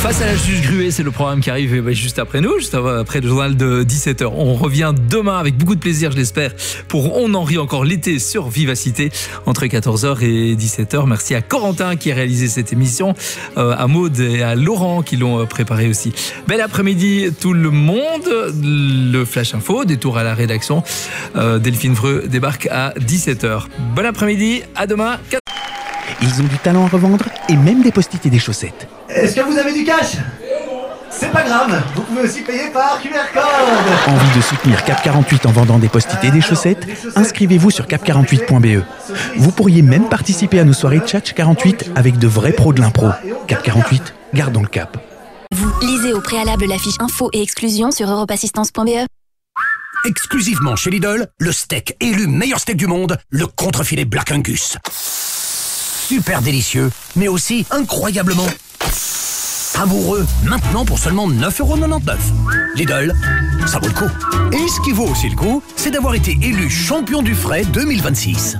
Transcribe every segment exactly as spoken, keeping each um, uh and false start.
Face à la juge gruée, c'est le programme qui arrive juste après nous, juste après le journal de dix-sept heures. On revient demain avec beaucoup de plaisir, je l'espère, pour On en rit encore l'été sur Vivacité entre quatorze heures et dix-sept heures. Merci à Corentin qui a réalisé cette émission, euh, à Maud et à Laurent qui l'ont préparé aussi. Bel après-midi tout le monde, le Flash Info, détour à la rédaction. Euh, Delphine Vreux débarque à dix-sept heures. Bon après-midi, à demain. Ils ont du talent à revendre et même des post-it et des chaussettes. Est-ce que vous avez du cash ? C'est pas grave, vous pouvez aussi payer par Q R code. Envie de soutenir Cap quarante-huit en vendant des post-it et des chaussettes ? Inscrivez-vous sur cap quarante-huit point b e. Vous pourriez même participer à nos soirées Tchatch quarante-huit avec de vrais pros de l'impro. Cap quarante-huit, gardons le cap. Vous lisez au préalable la fiche info et exclusion sur europassistance point b e. Exclusivement chez Lidl, le steak élu meilleur steak du monde, le contrefilet Black Angus. Super délicieux, mais aussi incroyablement savoureux. Maintenant pour seulement neuf euros quatre-vingt-dix-neuf. Lidl, ça vaut le coup. Et ce qui vaut aussi le coup, c'est d'avoir été élu champion du frais deux mille vingt-six.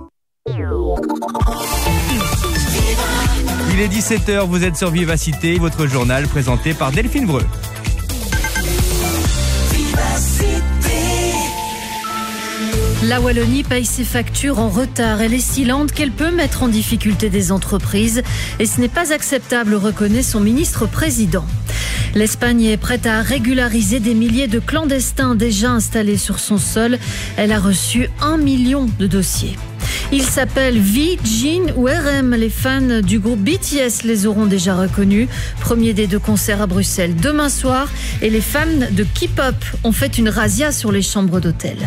Il est dix-sept heures, vous êtes sur Vivacité, votre journal présenté par Delphine Vreux. La Wallonie paye ses factures en retard. Elle est si lente qu'elle peut mettre en difficulté des entreprises. Et ce n'est pas acceptable, reconnaît son ministre-président. L'Espagne est prête à régulariser des milliers de clandestins déjà installés sur son sol. Elle a reçu un million de dossiers. Ils s'appellent V, Jin ou R M. Les fans du groupe B T S les auront déjà reconnus. Premier des deux concerts à Bruxelles demain soir. Et les fans de K-pop ont fait une razzia sur les chambres d'hôtel.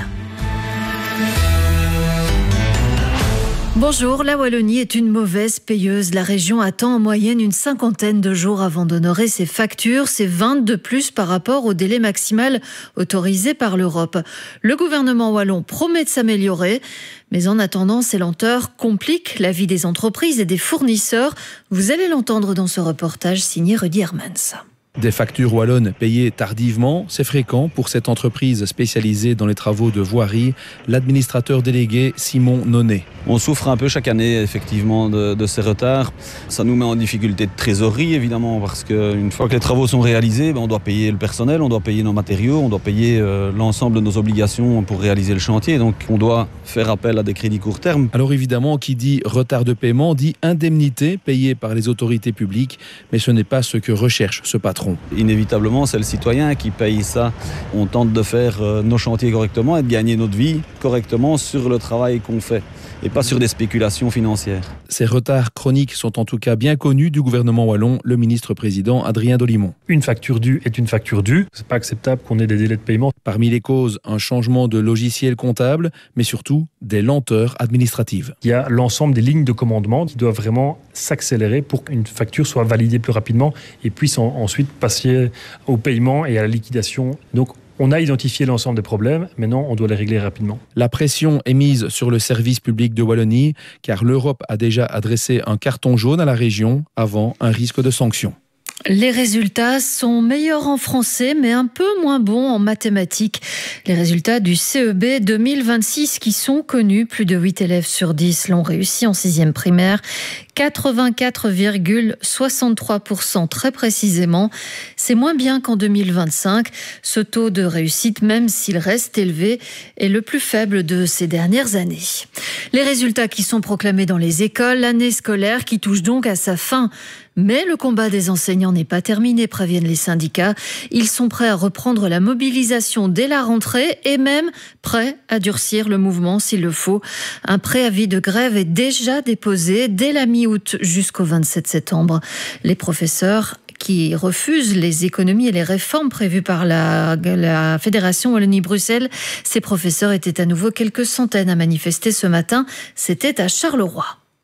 Bonjour, la Wallonie est une mauvaise payeuse. La région attend en moyenne une cinquantaine de jours avant d'honorer ses factures. C'est vingt de plus par rapport au délai maximal autorisé par l'Europe. Le gouvernement wallon promet de s'améliorer. Mais en attendant, ces lenteurs compliquent la vie des entreprises et des fournisseurs. Vous allez l'entendre dans ce reportage signé Rudy Hermans. Des factures wallonnes payées tardivement, c'est fréquent pour cette entreprise spécialisée dans les travaux de voirie, l'administrateur délégué Simon Nonnet. On souffre un peu chaque année effectivement de, de ces retards. Ça nous met en difficulté de trésorerie évidemment parce qu'une fois que les travaux sont réalisés, ben on doit payer le personnel, on doit payer nos matériaux, on doit payer euh, l'ensemble de nos obligations pour réaliser le chantier. Donc on doit faire appel à des crédits court terme. Alors évidemment, qui dit retard de paiement dit indemnité payée par les autorités publiques, mais ce n'est pas ce que recherche ce patron. Inévitablement, c'est le citoyen qui paye ça. On tente de faire euh, nos chantiers correctement et de gagner notre vie correctement sur le travail qu'on fait et pas sur des spéculations financières. Ces retards chroniques sont en tout cas bien connus du gouvernement wallon, le ministre-président Adrien Dolimon. Une facture due est une facture due. C'est pas acceptable qu'on ait des délais de paiement. Parmi les causes, un changement de logiciel comptable, mais surtout des lenteurs administratives. Il y a l'ensemble des lignes de commandement qui doivent vraiment s'accélérer pour qu'une facture soit validée plus rapidement et puisse en, ensuite passer au paiement et à la liquidation. Donc, on a identifié l'ensemble des problèmes, maintenant on doit les régler rapidement. La pression est mise sur le service public de Wallonie, car l'Europe a déjà adressé un carton jaune à la région avant un risque de sanction. Les résultats sont meilleurs en français, mais un peu moins bons en mathématiques. Les résultats du C E B deux mille vingt-six qui sont connus, plus de huit élèves sur dix l'ont réussi en sixième primaire. quatre-vingt-quatre virgule soixante-trois pour cent très précisément. C'est moins bien qu'en deux mille vingt-cinq. Ce taux de réussite, même s'il reste élevé, est le plus faible de ces dernières années. Les résultats qui sont proclamés dans les écoles, l'année scolaire qui touche donc à sa fin. Mais le combat des enseignants n'est pas terminé, préviennent les syndicats. Ils sont prêts à reprendre la mobilisation dès la rentrée et même prêts à durcir le mouvement s'il le faut. Un préavis de grève est déjà déposé dès la mi-août jusqu'au vingt-sept septembre. Les professeurs qui refusent les économies et les réformes prévues par la, la Fédération Wallonie-Bruxelles. Ces professeurs étaient à nouveau quelques centaines à manifester ce matin. C'était à Charleroi.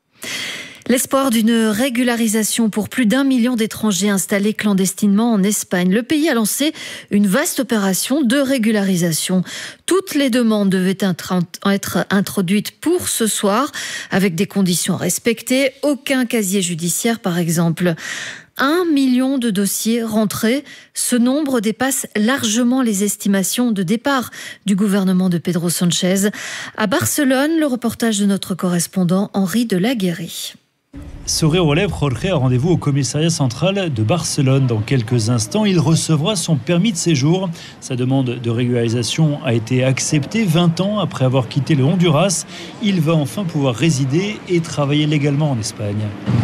L'espoir d'une régularisation pour plus d'un million d'étrangers installés clandestinement en Espagne. Le pays a lancé une vaste opération de régularisation. Toutes les demandes devaient être introduites pour ce soir, avec des conditions respectées. Aucun casier judiciaire, par exemple. Un million de dossiers rentrés. Ce nombre dépasse largement les estimations de départ du gouvernement de Pedro Sánchez. À Barcelone, le reportage de notre correspondant Henri de Laguérie. Sourire aux lèvres, Jorge a rendez-vous au commissariat central de Barcelone. Dans quelques instants, il recevra son permis de séjour. Sa demande de régularisation a été acceptée vingt ans après avoir quitté le Honduras. Il va enfin pouvoir résider et travailler légalement en Espagne.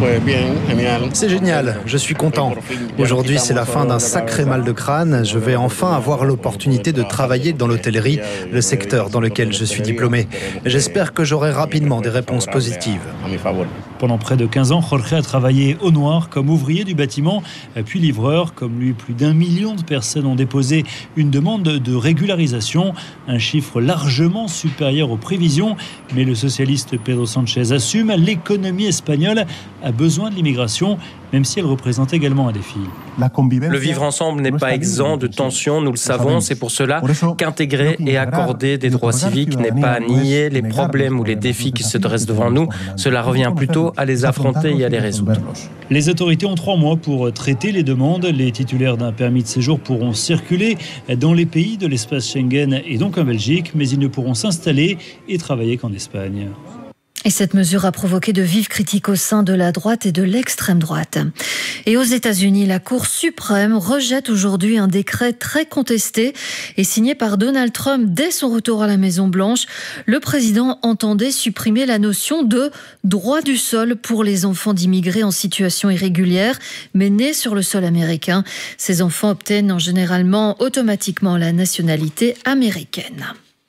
C'est génial, je suis content. Aujourd'hui, c'est la fin d'un sacré mal de crâne. Je vais enfin avoir l'opportunité de travailler dans l'hôtellerie, le secteur dans lequel je suis diplômé. J'espère que j'aurai rapidement des réponses positives. Pendant près de quinze ans, Jorge a travaillé au noir comme ouvrier du bâtiment, puis livreur. Comme lui, plus d'un million de personnes ont déposé une demande de régularisation, un chiffre largement supérieur aux prévisions. Mais le socialiste Pedro Sánchez assume, l'économie espagnole a besoin de l'immigration, même si elle représente également un défi. Le vivre ensemble n'est pas exempt de tensions, nous le savons. C'est pour cela qu'intégrer et accorder des droits civiques n'est pas nier les problèmes ou les défis qui se dressent devant nous. Cela revient plutôt à les affronter et à les résoudre. Les autorités ont trois mois pour traiter les demandes. Les titulaires d'un permis de séjour pourront circuler dans les pays de l'espace Schengen et donc en Belgique, mais ils ne pourront s'installer et travailler qu'en Espagne. Et cette mesure a provoqué de vives critiques au sein de la droite et de l'extrême droite. Et aux États-Unis, la Cour suprême rejette aujourd'hui un décret très contesté et signé par Donald Trump dès son retour à la Maison-Blanche. Le président entendait supprimer la notion de droit du sol pour les enfants d'immigrés en situation irrégulière, mais nés sur le sol américain. Ces enfants obtiennent généralement automatiquement la nationalité américaine.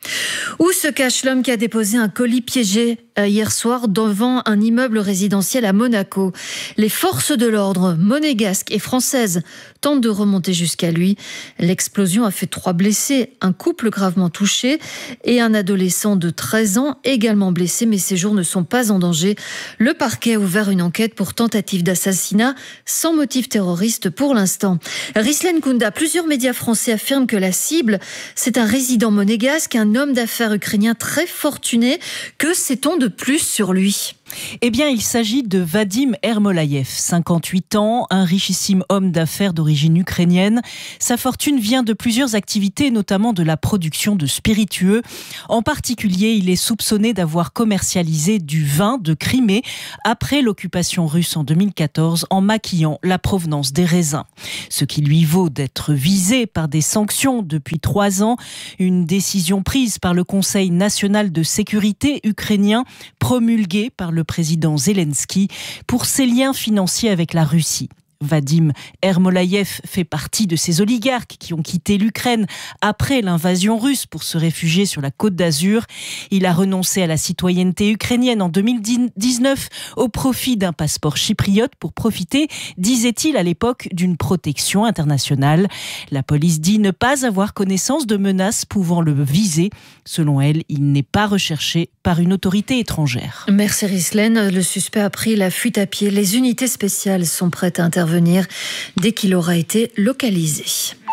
Où se cache l'homme qui a déposé un colis piégé hier soir devant un immeuble résidentiel à Monaco? Les forces de l'ordre monégasques et françaises tentent de remonter jusqu'à lui. L'explosion a fait trois blessés, un couple gravement touché et un adolescent de treize ans également blessé, mais ses jours ne sont pas en danger. Le parquet a ouvert une enquête pour tentative d'assassinat sans motif terroriste pour l'instant. Rislen Kounda, plusieurs médias français affirment que la cible, c'est un résident monégasque, un homme d'affaires ukrainien très fortuné. Que sait-on de plus sur lui ? Eh bien, il s'agit de Vadim Ermolayev, cinquante-huit ans, un richissime homme d'affaires d'origine ukrainienne. Sa fortune vient de plusieurs activités, notamment de la production de spiritueux. En particulier, il est soupçonné d'avoir commercialisé du vin de Crimée après l'occupation russe en deux mille quatorze en maquillant la provenance des raisins. Ce qui lui vaut d'être visé par des sanctions depuis trois ans. Une décision prise par le Conseil national de sécurité ukrainien, promulguée par le président Zelensky pour ses liens financiers avec la Russie. Vadim Ermolayev fait partie de ces oligarques qui ont quitté l'Ukraine après l'invasion russe pour se réfugier sur la Côte d'Azur. Il a renoncé à la citoyenneté ukrainienne en deux mille dix-neuf au profit d'un passeport chypriote pour profiter, disait-il à l'époque, d'une protection internationale. La police dit ne pas avoir connaissance de menaces pouvant le viser. Selon elle, il n'est pas recherché par une autorité étrangère. Merci Rislen. Le suspect a pris la fuite à pied. Les unités spéciales sont prêtes à intervenir dès qu'il aura été localisé.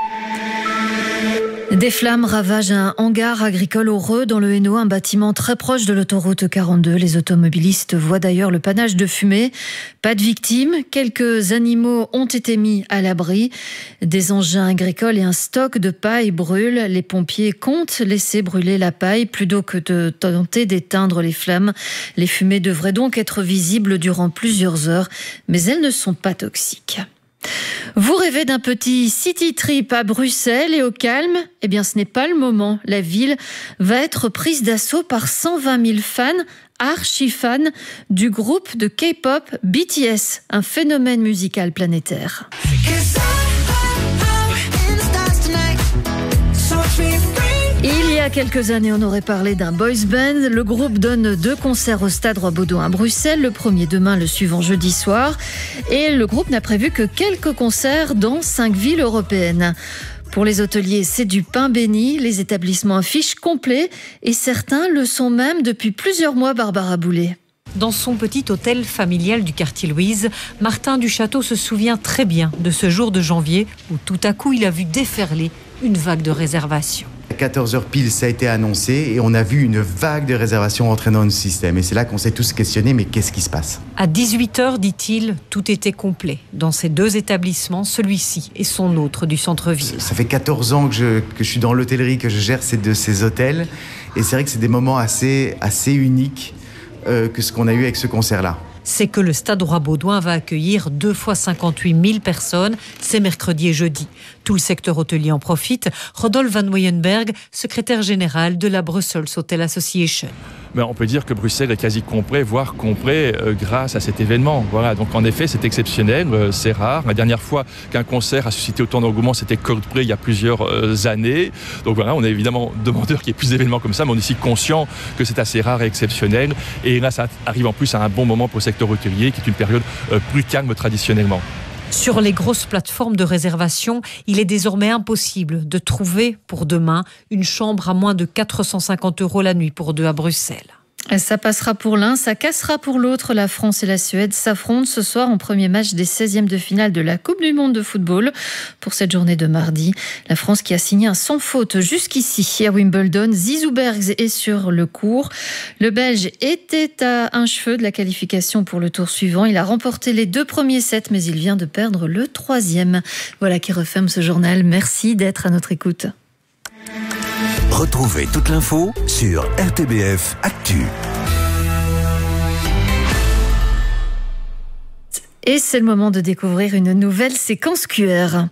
Des flammes ravagent un hangar agricole au Reux, dans le Hainaut, un bâtiment très proche de l'autoroute quarante-deux. Les automobilistes voient d'ailleurs le panache de fumée. Pas de victimes, quelques animaux ont été mis à l'abri. Des engins agricoles et un stock de paille brûlent. Les pompiers comptent laisser brûler la paille plutôt que de tenter d'éteindre les flammes. Les fumées devraient donc être visibles durant plusieurs heures, mais elles ne sont pas toxiques. Vous rêvez d'un petit city trip à Bruxelles et au calme? Eh bien, ce n'est pas le moment. La ville va être prise d'assaut par cent vingt mille fans, archi-fans, du groupe de K-pop B T S, un phénomène musical planétaire. Il y a quelques années, on aurait parlé d'un boys band. Le groupe donne deux concerts au Stade Roi-Baudouin à Bruxelles, le premier demain, le suivant jeudi soir. Et le groupe n'a prévu que quelques concerts dans cinq villes européennes. Pour les hôteliers, c'est du pain béni. Les établissements affichent complet et certains le sont même depuis plusieurs mois, Barbara Boulet. Dans son petit hôtel familial du quartier Louise, Martin Duchâteau se souvient très bien de ce jour de janvier où tout à coup il a vu déferler une vague de réservations. À quatorze heures pile, ça a été annoncé et on a vu une vague de réservations rentrer dans le système. Et c'est là qu'on s'est tous questionnés, mais qu'est-ce qui se passe ? À dix-huit heures, dit-il, tout était complet. Dans ces deux établissements, celui-ci et son autre du centre-ville. Ça fait quatorze ans que je, que je suis dans l'hôtellerie, que je gère ces, de ces hôtels. Et c'est vrai que c'est des moments assez, assez uniques euh, que ce qu'on a eu avec ce concert-là. c'est que le Stade Roi-Baudouin va accueillir deux fois cinquante-huit mille personnes, c'est mercredi et jeudi. Tout le secteur hôtelier en profite. Rodolphe Van Weyenberg, secrétaire général de la Brussels Hotel Association. Ben, on peut dire que Bruxelles est quasi complet, voire complet euh, grâce à cet événement. Voilà, donc en effet, c'est exceptionnel, euh, c'est rare. La dernière fois qu'un concert a suscité autant d'engouement, c'était Coldplay il y a plusieurs euh, années. Donc voilà, on est évidemment demandeur qu'il y ait plus d'événements comme ça, mais on est aussi conscient que c'est assez rare et exceptionnel. Et là, ça arrive en plus à un bon moment pour le secteur hôtelier, qui est une période euh, plus calme traditionnellement. Sur les grosses plateformes de réservation, il est désormais impossible de trouver pour demain une chambre à moins de quatre cent cinquante euros la nuit pour deux à Bruxelles. Ça passera pour l'un, ça cassera pour l'autre. La France et la Suède s'affrontent ce soir en premier match des seizièmes de finale de la Coupe du Monde de football. Pour cette journée de mardi, la France qui a signé un sans faute jusqu'ici à Wimbledon. Zizou Bergs est sur le court. Le Belge était à un cheveu de la qualification pour le tour suivant. Il a remporté les deux premiers sets, mais il vient de perdre le troisième. Voilà qui referme ce journal. Merci d'être à notre écoute. Retrouvez toute l'info sur R T B F Actu. Et c'est le moment de découvrir une nouvelle séquence Q R.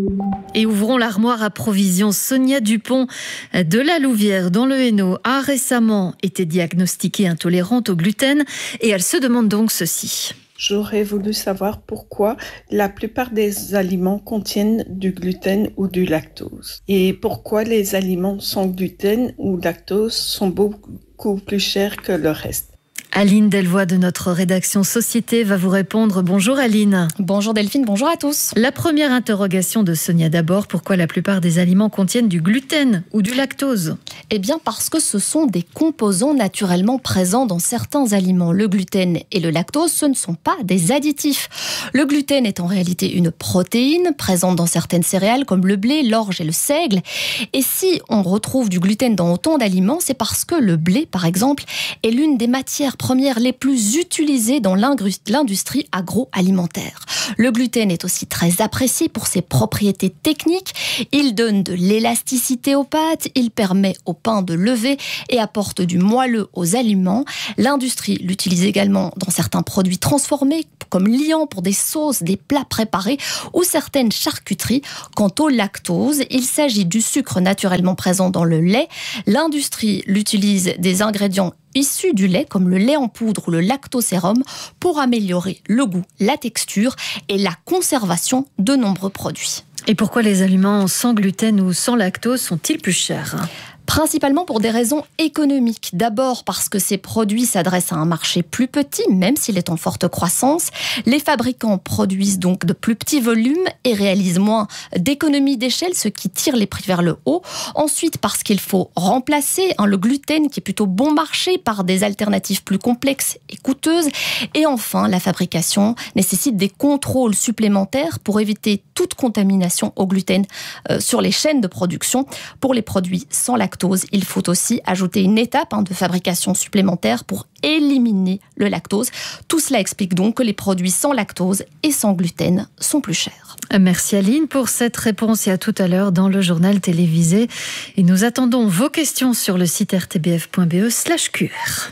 Et ouvrons l'armoire à provisions. Sonia Dupont de la Louvière dans le Hainaut a récemment été diagnostiquée intolérante au gluten et elle se demande donc ceci. J'aurais voulu savoir pourquoi la plupart des aliments contiennent du gluten ou du lactose. Et pourquoi les aliments sans gluten ou lactose sont beaucoup plus chers que le reste. Aline Delvoye de notre rédaction Société va vous répondre. Bonjour Aline. Bonjour Delphine, bonjour à tous. La première interrogation de Sonia d'abord, pourquoi la plupart des aliments contiennent du gluten ou du lactose ? Eh bien parce que ce sont des composants naturellement présents dans certains aliments. Le gluten et le lactose, ce ne sont pas des additifs. Le gluten est en réalité une protéine présente dans certaines céréales comme le blé, l'orge et le seigle. Et si on retrouve du gluten dans autant d'aliments, c'est parce que le blé, par exemple, est l'une des matières premières les plus utilisées dans l'industrie agroalimentaire. Le gluten est aussi très apprécié pour ses propriétés techniques. Il donne de l'élasticité aux pâtes, il permet au pain de lever et apporte du moelleux aux aliments. L'industrie l'utilise également dans certains produits transformés comme liant pour des sauces, des plats préparés ou certaines charcuteries. Quant au lactose, il s'agit du sucre naturellement présent dans le lait. L'industrie l'utilise des ingrédients issus du lait, comme le lait en poudre ou le lactosérum, pour améliorer le goût, la texture et la conservation de nombreux produits. Et pourquoi les aliments sans gluten ou sans lactose sont-ils plus chers ? Principalement pour des raisons économiques. D'abord parce que ces produits s'adressent à un marché plus petit, même s'il est en forte croissance. Les fabricants produisent donc de plus petits volumes et réalisent moins d'économies d'échelle, ce qui tire les prix vers le haut. Ensuite, parce qu'il faut remplacer hein, le gluten, qui est plutôt bon marché, par des alternatives plus complexes et coûteuses. Et enfin, la fabrication nécessite des contrôles supplémentaires pour éviter toute contamination au gluten euh, sur les chaînes de production. Pour les produits sans lactose, il faut aussi ajouter une étape hein, de fabrication supplémentaire pour éliminer le lactose. Tout cela explique donc que les produits sans lactose et sans gluten sont plus chers. Merci Aline pour cette réponse et à tout à l'heure dans le journal télévisé. Et nous attendons vos questions sur le site r t b f point b e slash q r.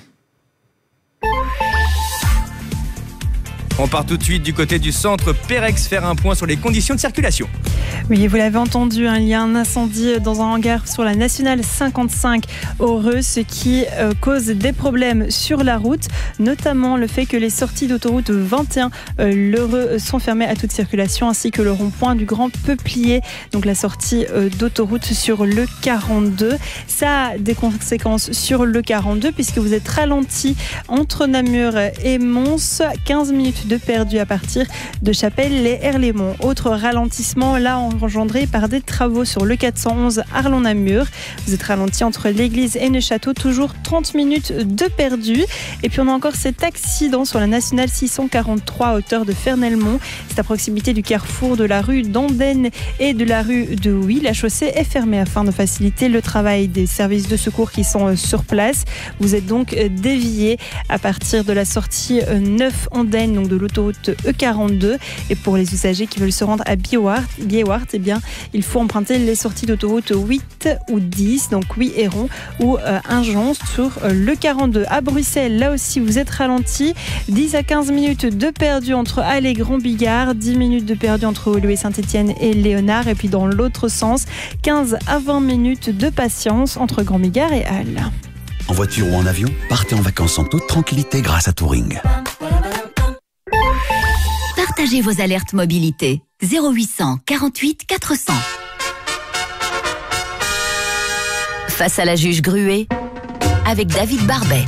On part tout de suite du côté du centre Pérex faire un point sur les conditions de circulation. Oui, vous l'avez entendu, hein, il y a un incendie dans un hangar sur la nationale cinquante-cinq au Reux, ce qui euh, cause des problèmes sur la route, notamment le fait que les sorties d'autoroute vingt et un euh, l'Heureux sont fermées à toute circulation, ainsi que le rond-point du Grand Peuplier, donc la sortie euh, d'autoroute sur le quarante-deux. Ça a des conséquences sur le quarante-deux puisque vous êtes ralenti entre Namur et Mons, quinze minutes de perdu à partir de Chapelle-les-Herlémont. Autre ralentissement là engendré par des travaux sur le quatre cent onze Arlon-Namur. Vous êtes ralenti entre l'église et Neuchâteau, toujours trente minutes de perdu. Et puis on a encore cet accident sur la nationale six cent quarante-trois à hauteur de Fernelmont. C'est à proximité du carrefour de la rue d'Andenne et de la rue de Huy. La chaussée est fermée afin de faciliter le travail des services de secours qui sont sur place. Vous êtes donc dévié à partir de la sortie neuf Andenne, donc de de l'autoroute E quarante-deux. Et pour les usagers qui veulent se rendre à Biewart, Biewart, eh bien, il faut emprunter les sorties d'autoroute huit ou dix, donc oui Héron ou euh, Injonce sur euh, le quarante-deux. À Bruxelles, là aussi, vous êtes ralenti. dix à quinze minutes de perdu entre Halle et Grand-Bigard, dix minutes de perdu entre Woluwe Saint-Étienne et Léonard. Et puis dans l'autre sens, quinze à vingt minutes de patience entre Grand-Bigard et Halle. En voiture ou en avion, partez en vacances en toute tranquillité grâce à Touring. Partagez vos alertes mobilité. zéro huit cent quarante-huit quatre cents. Face à la juge Gruet, avec David Barbet.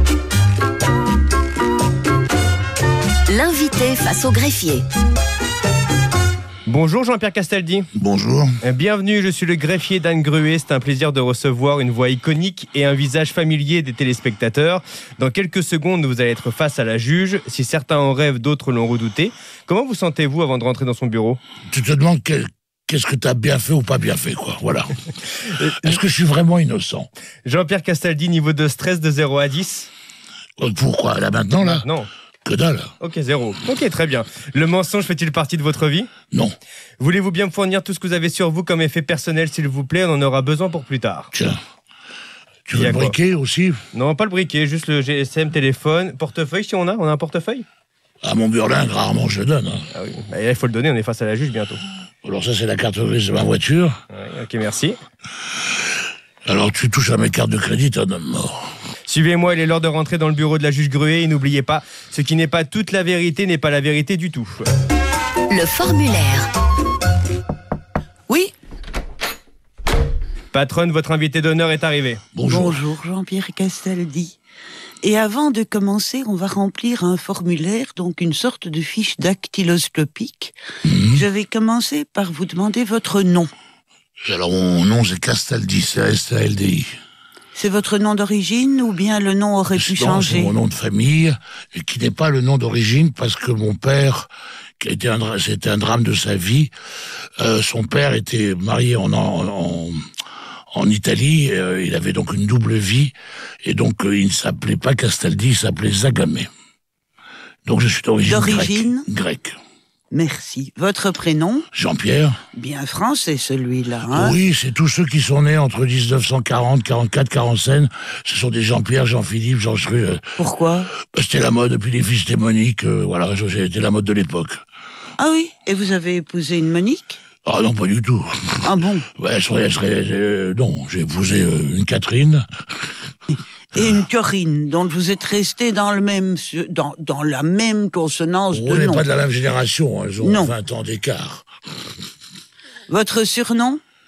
L'invité face au greffier. Bonjour Jean-Pierre Castaldi. Bonjour. Bienvenue, je suis le greffier d'Anne Gruet. C'est un plaisir de recevoir une voix iconique et un visage familier des téléspectateurs. Dans quelques secondes, vous allez être face à la juge. Si certains en rêvent, d'autres l'ont redouté. Comment vous sentez-vous avant de rentrer dans son bureau ? Tu te demandes quel, qu'est-ce que tu as bien fait ou pas bien fait, quoi. Voilà. Est-ce que je suis vraiment innocent ? Jean-Pierre Castaldi, niveau de stress de zéro à dix ? Pourquoi ? Là, maintenant, là ? Non. Que dalle. Ok, zéro. Ok, très bien. Le mensonge fait-il partie de votre vie ? Non. Voulez-vous bien me fournir tout ce que vous avez sur vous comme effet personnel, s'il vous plaît ? On en aura besoin pour plus tard. Tiens. Tu veux le briquet aussi ? Non, pas le briquet, juste le G S M, téléphone, portefeuille si on a. On a un portefeuille ? À mon burlingue, rarement je donne. Hein. Ah oui, bah, il faut le donner, on est face à la juge bientôt. Alors ça, c'est la carte grise de ma voiture. Ouais, ok, merci. Alors tu touches à mes cartes de crédit, t'es un homme mort. Suivez-moi, il est l'heure de rentrer dans le bureau de la juge Gruet et n'oubliez pas, ce qui n'est pas toute la vérité n'est pas la vérité du tout. Le formulaire. Oui. Patronne, votre invité d'honneur est arrivé. Bonjour. Bonjour Jean-Pierre Castaldi. Et avant de commencer, on va remplir un formulaire, donc une sorte de fiche dactyloscopique. Mmh. Je vais commencer par vous demander votre nom. Alors mon nom c'est Castaldi, c'est S T A L D I. C'est votre nom d'origine ou bien le nom aurait pu non, changer ? C'est mon nom de famille, et qui n'est pas le nom d'origine parce que mon père, qui a été un, c'était un drame de sa vie, euh, son père était marié en, en, en, en Italie, euh, il avait donc une double vie, et donc euh, il ne s'appelait pas Castaldi, il s'appelait Zagamé. Donc je suis d'origine, d'origine grecque. Grec. Merci. Votre prénom ? Jean-Pierre. Bien français, celui-là. Hein ? Oui, c'est tous ceux qui sont nés entre dix-neuf cent quarante, quarante-quatre, quarante-cinq. Ce sont des Jean-Pierre, Jean-Philippe, Jean Chru. Euh, Pourquoi ? C'était la mode, depuis les fils de Monique. Euh, voilà, c'était la mode de l'époque. Ah oui ? Et vous avez épousé une Monique ? Ah non, pas du tout. Ah bon ? Ouais, elle serait... Elle serait euh, non, j'ai épousé euh, une Catherine. Et une Corinne, donc vous êtes restés dans le même, dans, dans la même consonance On de nom. n'est pas de la même génération, elles ont non. vingt ans d'écart. Votre surnom ?